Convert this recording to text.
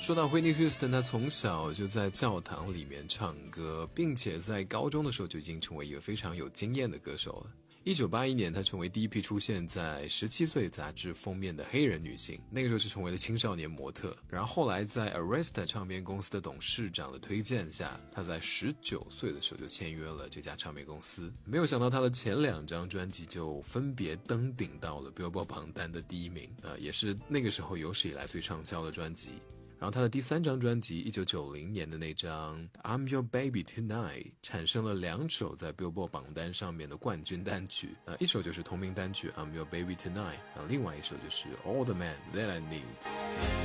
说到 Whitney Houston， 她从小就在教堂里面唱歌，并且在高中的时候就已经成为一个非常有经验的歌手了。1981年，她成为第一批出现在17岁杂志封面的黑人女性，那个时候就成为了青少年模特。然后后来在 Arista 唱片公司的董事长的推荐下，她在19岁的时候就签约了这家唱片公司。没有想到她的前2张专辑就分别登顶到了 Billboard 榜单的第1名，也是那个时候有史以来最畅销的专辑。然后他的第3张专辑1990年的那张 I'm Your Baby Tonight 产生了2首在 Billboard 榜单上面的冠军单曲，一首就是同名单曲 I'm Your Baby Tonight， 另外一首就是 All the Man That I Need。